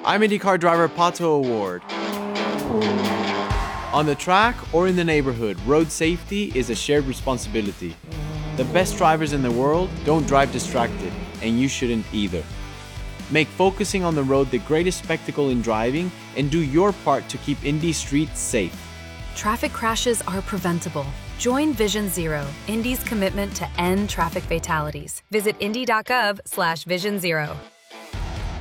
I'm IndyCar driver Pato Award. On the track or in the neighborhood, road safety is a shared responsibility. The best drivers in the world don't drive distracted, and you shouldn't either. Make focusing on the road the greatest spectacle in driving, and do your part to keep Indy streets safe. Traffic crashes are preventable. Join Vision Zero, Indy's commitment to end traffic fatalities. Visit indy.gov/Vision Zero.